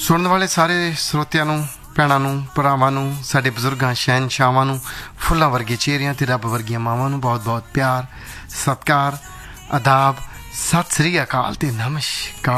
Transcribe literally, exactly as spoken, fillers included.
ਸੁਣਨ ਵਾਲੇ ਸਾਰੇ ਸਰੋਤਿਆਂ ਨੂੰ, ਭੈਣਾਂ ਨੂੰ, ਭਰਾਵਾਂ ਨੂੰ, ਸਾਡੇ ਬਜ਼ੁਰਗਾਂ, ਸ਼ਹਿਨਸ਼ਾਹਾਂ ਨੂੰ, ਫੁੱਲਾਂ ਵਰਗੇ ਚਿਹਰਿਆਂ ਅਤੇ ਰੱਬ ਵਰਗੀਆਂ ਮਾਵਾਂ ਨੂੰ ਬਹੁਤ ਬਹੁਤ ਪਿਆਰ, ਸਤਿਕਾਰ, ਆਦਾਬ, ਸਤਿ ਸ੍ਰੀ ਅਕਾਲ ਅਤੇ ਨਮਸਕਾਰ।